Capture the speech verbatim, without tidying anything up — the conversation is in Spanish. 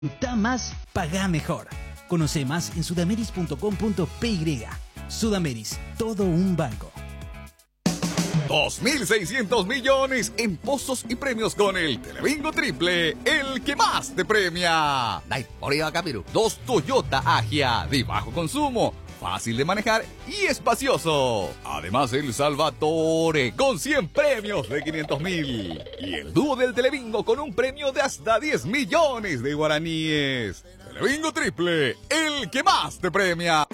Da más, paga mejor. Conoce más en sudameris punto com punto py. Sudameris, todo un banco. dos mil seiscientos millones en pozos y premios con el Telebingo Triple, el que más te premia. Dai, por ahí va, Capiru. Dos Toyota Agia de bajo consumo, fácil de manejar y espacioso. Además el Salvatore con cien premios de quinientos mil. Y el dúo del Telebingo con un premio de hasta diez millones de guaraníes. Telebingo Triple, el que más te premia.